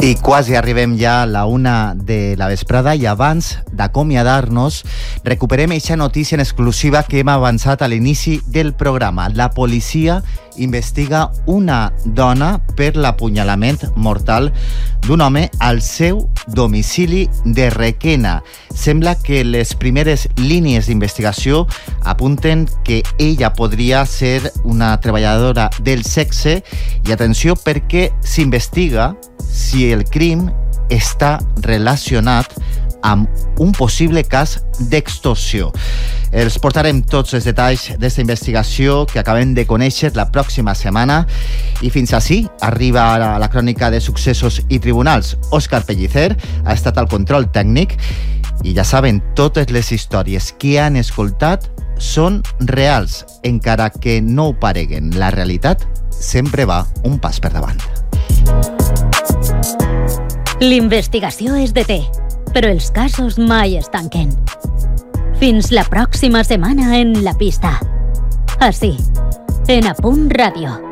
I quasi arribem ja a la 1 de la vesprada i abans d'acomiadar-nos recuperem aquesta notícia en exclusiva que hem avançat a l'inici del programa. La policia investiga una dona per l'apunyalament mortal d'un home al seu domicili de Requena. Sembla que les primeres línies d'investigació apunten que ella podria ser una treballadora del sexe i atenció perquè s'investiga si el crim està relacionat amb un possible cas d'extorsió. Els portarem tots els detalls d'esta investigació que acabem de conèixer la pròxima setmana i fins ací arriba la crònica de successos i tribunals. Òscar Pellicer ha estat al control tècnic i ja saben, totes les històries que han escoltat són reals, encara que no ho pareguen. La realitat sempre va un pas per davant. L'investigació es deté, però els casos mai es tanquen. Fins la pròxima setmana en La Pista. Ací, en A Punt Ràdio.